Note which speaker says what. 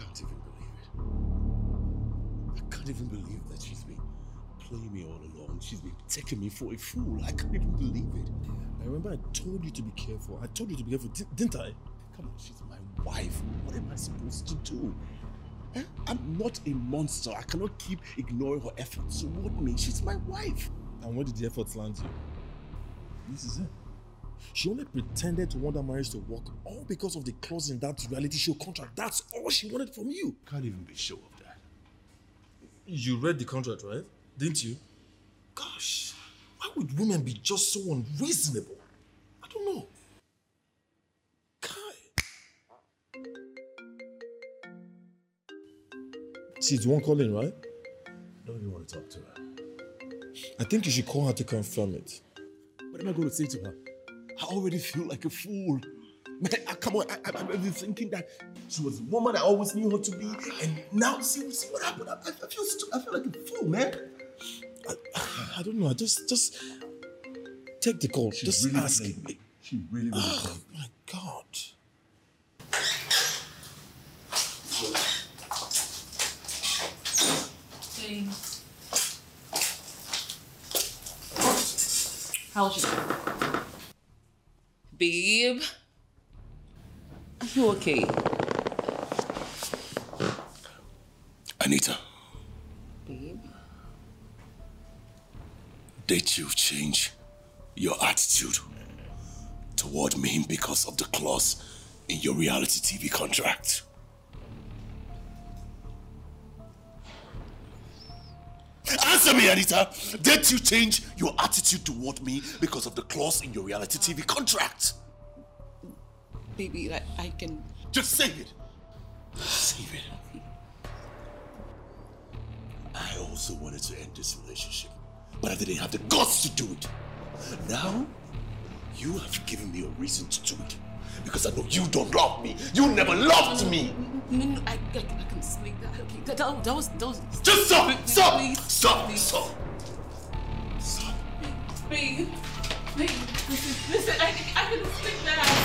Speaker 1: can't even believe it. I can't even believe that she's been playing me all along. She's been taking me for a fool. I can't even believe it.
Speaker 2: I remember I told you to be careful. I told you to be careful, didn't I?
Speaker 1: Come on, she's my wife. What am I supposed to do? I'm not a monster. I cannot keep ignoring her efforts toward me. She's my wife.
Speaker 2: And where did the efforts land you? This is it. She only pretended to want that marriage to work all because of the clause in that reality show contract. That's all she wanted from you.
Speaker 1: Can't even be sure of that.
Speaker 2: You read the contract, right? Didn't you? Gosh, why would women be just so unreasonable? I don't know. Kai. She's the one calling, right?
Speaker 1: Don't even want to talk to her.
Speaker 2: I think you should call her to confirm it.
Speaker 1: What am I going to say to her? I already feel like a fool. Man, come on, I've been thinking that she was the woman I always knew her to be, and now see what happened. I feel like a fool, man.
Speaker 2: I don't know. Just take the call. Just
Speaker 1: really
Speaker 2: ask.
Speaker 1: Me. She really
Speaker 2: Oh my God.
Speaker 3: James. How's you? Babe? Are you okay?
Speaker 1: Anita.
Speaker 3: Babe?
Speaker 1: Did you change your attitude toward me because of the clause in your reality TV contract? Answer me, Anita! Did you change your attitude toward me because of the clause in your reality TV contract?
Speaker 3: Baby, I can...
Speaker 1: Just say it! Say it. I also wanted to end this relationship, but I didn't have the guts to do it. Now, you have given me a reason to do it. Because I know you don't love me. You never loved me.
Speaker 3: No, I can sleep. Okay, that was...
Speaker 1: Just stop! Stop!
Speaker 3: Please,
Speaker 1: Stop!
Speaker 3: please.
Speaker 1: Stop! Stop!
Speaker 3: Babe, listen, I can sleep now.